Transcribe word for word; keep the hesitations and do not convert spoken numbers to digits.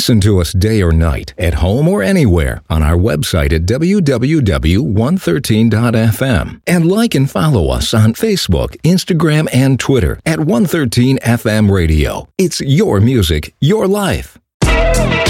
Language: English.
Listen to us day or night, at home or anywhere, on our website at w w w dot one thirteen dot f m. And like and follow us on Facebook, Instagram, and Twitter at one thirteen F M Radio. It's your music, your life.